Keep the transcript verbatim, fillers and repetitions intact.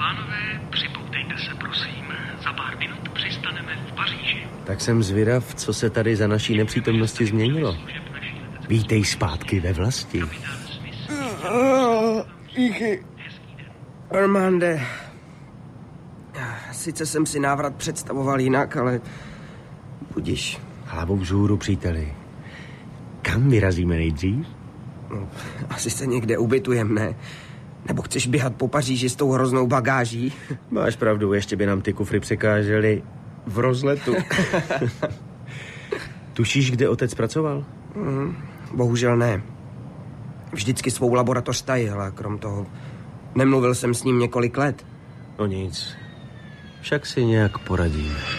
pánové, připoutejte se, prosím. Za pár minut přistaneme v Paříži. Tak jsem zvědav, co se tady za naší nepřítomnosti změnilo. Vítej zpátky ve vlasti. Díky. Armande. Sice jsem si návrat představoval jinak, ale budiš. Hlavou vzhůru, příteli. Kam vyrazíme nejdřív? No, asi se někde ubytujem, ne? Nebo chceš běhat po Paříži s tou hroznou bagáží? Máš pravdu, ještě by nám ty kufry překážely v rozletu. Tušíš, kde otec pracoval? Mm, bohužel ne. Vždycky svou laboratoř tajil a krom toho nemluvil jsem s ním několik let. No nic. Však si nějak poradíme.